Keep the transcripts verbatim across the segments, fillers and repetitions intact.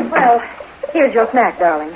Well, here's your snack, darling.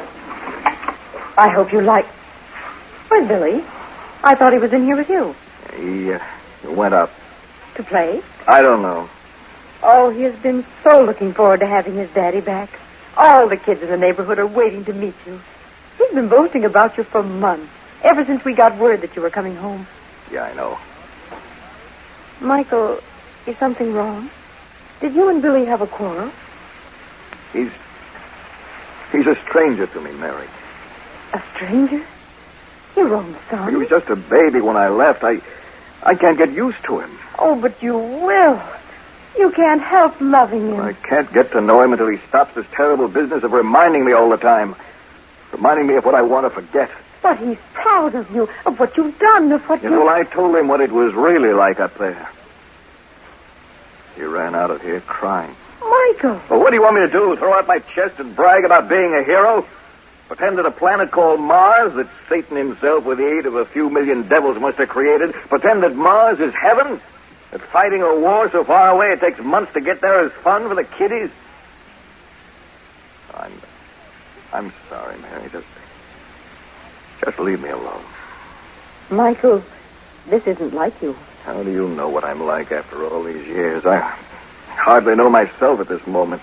I hope you like... Where's Billy? I thought he was in here with you. He uh, went up. To play? I don't know. Oh, he has been so looking forward to having his daddy back. All the kids in the neighborhood are waiting to meet you. He's been boasting about you for months, ever since we got word that you were coming home. Yeah, I know. Michael, is something wrong? Did you and Billy have a quarrel? He's... He's a stranger to me, Mary. A stranger? Your own son? He was just a baby when I left. I... I can't get used to him. Oh, but you will. You can't help loving him. I can't get to know him until he stops this terrible business of reminding me all the time. Reminding me of what I want to forget. But he's proud of you, of what you've done, of what You you... know, I told him what it was really like up there. He ran out of here crying. Michael! Well, what do you want me to do? Throw out my chest and brag about being a hero? Pretend that a planet called Mars, that Satan himself, with the aid of a few million devils, must have created, pretend that Mars is heaven? That fighting a war so far away it takes months to get there is fun for the kiddies? I'm... I'm sorry, Mary. Just... Just leave me alone. Michael, this isn't like you. How do you know what I'm like after all these years? I hardly know myself at this moment.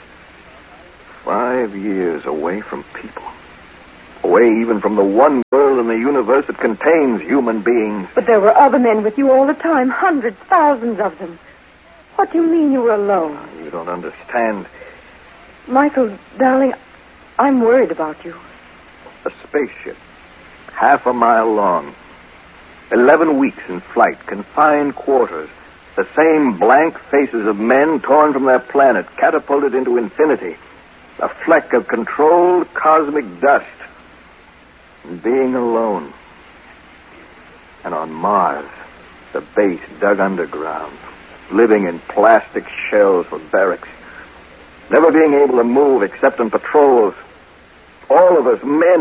Five years away from people. Away even from the one world in the universe that contains human beings. But there were other men with you all the time, hundreds, thousands of them. What do you mean you were alone? You don't understand. Michael, darling, I'm worried about you. A spaceship, half a mile long, eleven weeks in flight, confined quarters, the same blank faces of men torn from their planet, catapulted into infinity, a fleck of controlled cosmic dust, and being alone. And on Mars, the base dug underground, living in plastic shells for barracks, never being able to move except on patrols. All of us men